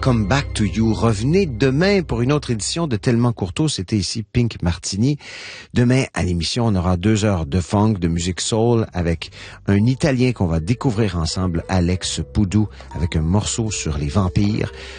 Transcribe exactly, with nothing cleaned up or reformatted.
Come Back to You. Revenez demain pour une autre édition de Tellement Courteau. C'était ici Pink Martini. Demain, à l'émission, on aura deux heures de funk, de musique soul avec un Italien qu'on va découvrir ensemble, Alex Poudou, avec un morceau sur les vampires.